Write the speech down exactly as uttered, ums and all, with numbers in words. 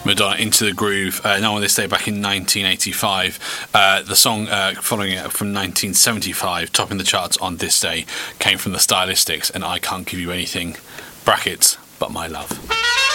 Madonna, Into the Groove, uh, Now on This Day back in nineteen eighty-five. Uh, the song uh, following it from nineteen seventy-five, topping the charts on this day, came from the Stylistics and I Can't Give You Anything, brackets, but my love.